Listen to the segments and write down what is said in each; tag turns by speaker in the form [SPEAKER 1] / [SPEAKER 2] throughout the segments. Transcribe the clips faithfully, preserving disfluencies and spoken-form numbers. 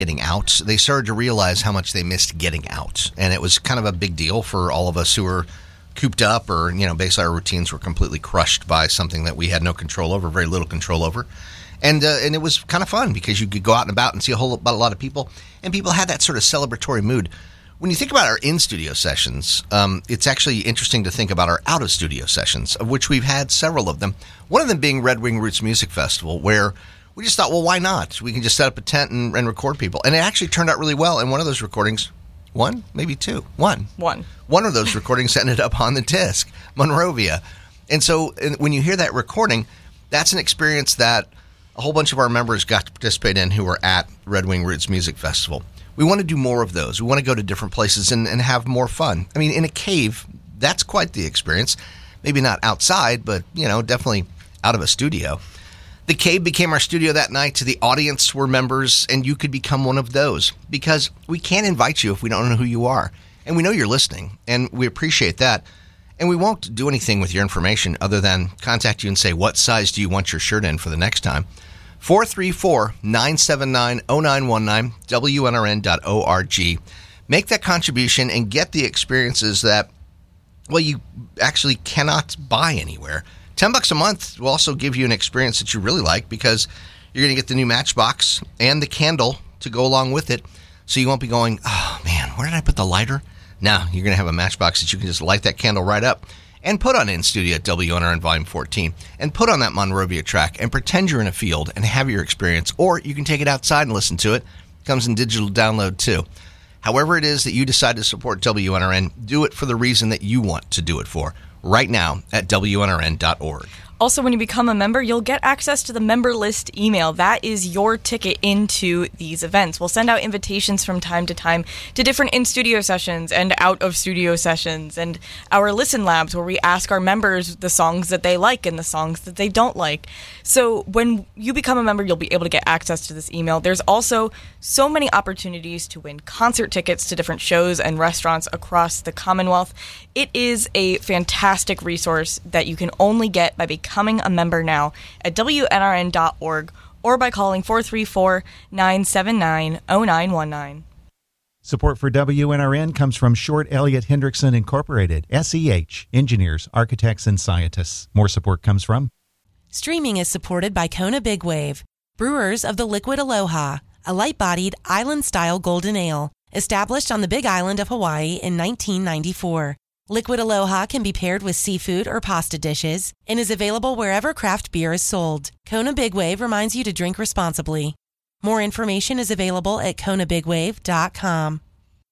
[SPEAKER 1] getting out, they started to realize how much they missed getting out. And it was kind of a big deal for all of us who were cooped up, or, you know, basically our routines were completely crushed by something that we had no control over, very little control over. And uh, and it was kind of fun because you could go out and about and see a whole about a lot of people, and people had that sort of celebratory mood. When you think about our in-studio sessions, um, it's actually interesting to think about our out-of-studio sessions, of which we've had several of them. One of them being Red Wing Roots Music Festival, where we just thought, well, why not? We can just set up a tent and, and record people. And it actually turned out really well. And one of those recordings, one, maybe two, one.
[SPEAKER 2] One.
[SPEAKER 1] One of those recordings ended up on the disc, Monrovia. And so when you hear that recording, that's an experience that a whole bunch of our members got to participate in who were at Red Wing Roots Music Festival. We want to do more of those. We want to go to different places and, and have more fun. I mean, in a cave, that's quite the experience. Maybe not outside, but, you know, definitely out of a studio. The Cave became our studio that night. The audience were members, and you could become one of those, because we can't invite you if we don't know who you are. And we know you're listening, and we appreciate that. And we won't do anything with your information other than contact you and say, what size do you want your shirt in for the next time? four three four, nine seven nine, zero nine one nine, W N R N dot org. Make that contribution and get the experiences that, well, you actually cannot buy anywhere. Ten bucks a month will also give you an experience that you really like, because you're going to get the new Matchbox and the candle to go along with it. So you won't be going, oh, man, where did I put the lighter? Now you're going to have a Matchbox that you can just light that candle right up and put on In Studio at W N R N Volume fourteen and put on that Monrovia track and pretend you're in a field and have your experience. Or you can take it outside and listen to it. It comes in digital download too. However it is that you decide to support W N R N, do it for the reason that you want to do it for. Right now at W N R N dot org.
[SPEAKER 2] Also, when you become a member, you'll get access to the member list email. That is your ticket into these events. We'll send out invitations from time to time to different in-studio sessions and out-of-studio sessions, and our listen labs where we ask our members the songs that they like and the songs that they don't like. So when you become a member, you'll be able to get access to this email. There's also so many opportunities to win concert tickets to different shows and restaurants across the Commonwealth. It is a fantastic resource that you can only get by becoming a member now at W N R N dot org or by calling four three four, nine seven nine, zero nine one nine.
[SPEAKER 3] Support for W N R N comes from Short Elliott Hendrickson Incorporated, S E H, engineers, architects, and scientists. More support comes from
[SPEAKER 4] Streaming is supported by Kona Big Wave, brewers of the Liquid Aloha, a light-bodied, island-style golden ale, established on the Big Island of Hawaii in nineteen ninety-four. Liquid Aloha can be paired with seafood or pasta dishes and is available wherever craft beer is sold. Kona Big Wave reminds you to drink responsibly. More information is available at kona big wave dot com.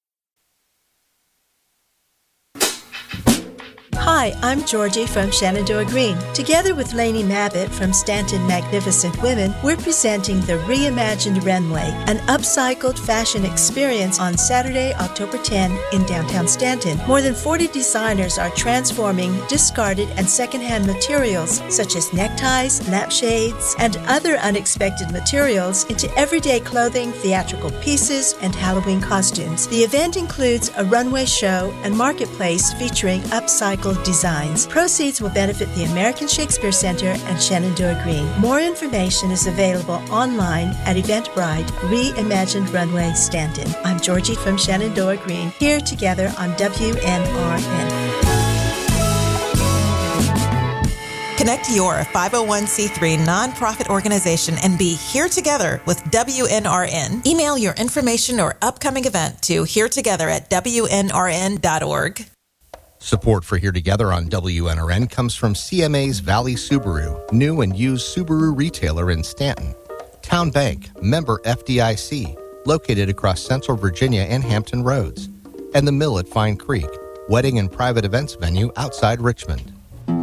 [SPEAKER 5] Hi, I'm Georgie from Shenandoah Green. Together with Lainey Mabbitt from Stanton Magnificent Women, we're presenting the Reimagined Runway, an upcycled fashion experience on Saturday, October tenth in downtown Stanton. More than forty designers are transforming discarded and secondhand materials such as neckties, lampshades, and other unexpected materials into everyday clothing, theatrical pieces, and Halloween costumes. The event includes a runway show and marketplace featuring upcycled designs. Proceeds will benefit the American Shakespeare Center and Shenandoah Green. More information is available online at Eventbrite Reimagined Runway Stanton. I'm Georgie from Shenandoah Green, here together on W N R N.
[SPEAKER 6] Connect your five oh one c three nonprofit organization and be here together with W N R N. Email your information or upcoming event to here together at W N R N dot org.
[SPEAKER 1] Support for Here Together on W N R N comes from C M A's Valley Subaru, new and used Subaru retailer in Stanton. Town Bank, member F D I C, located across Central Virginia and Hampton Roads. And the Mill at Fine Creek, wedding and private events venue outside Richmond.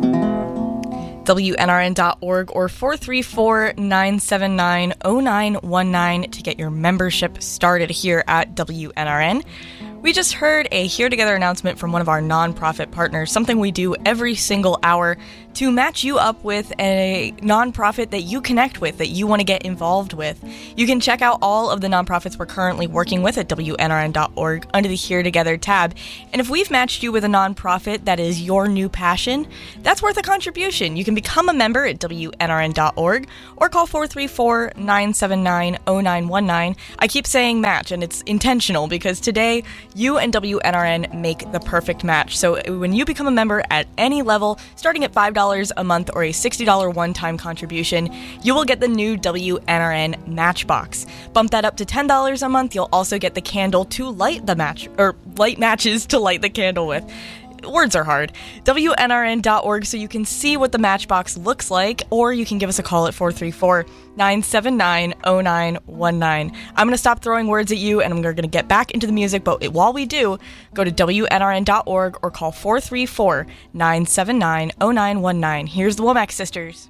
[SPEAKER 2] W N R N dot org or four three four, nine seven nine, zero nine one nine to get your membership started here at W N R N. We just heard a Here Together announcement from one of our nonprofit partners, something we do every single hour to match you up with a nonprofit that you connect with, that you want to get involved with. You can check out all of the nonprofits we're currently working with at W N R N dot org under the Here Together tab. And if we've matched you with a nonprofit that is your new passion, that's worth a contribution. You can become a member at W N R N dot org or call four three four, nine seven nine, zero nine one nine. I keep saying match, and it's intentional because today you and W N R N make the perfect match. So when you become a member at any level, starting at five dollars a month or a sixty dollars one-time contribution, you will get the new W N R N Matchbox. Bump that up to ten dollars a month, you'll also get the candle to light the match, or light matches to light the candle with. Words are hard. W N R N dot org so you can see what the Matchbox looks like, or you can give us a call at four three four, nine seven nine, zero nine one nine. I'm going to stop throwing words at you, and I'm going to get back into the music, but while we do, go to W N R N dot org or call four three four, nine seven nine, zero nine one nine. Here's the Womack Sisters.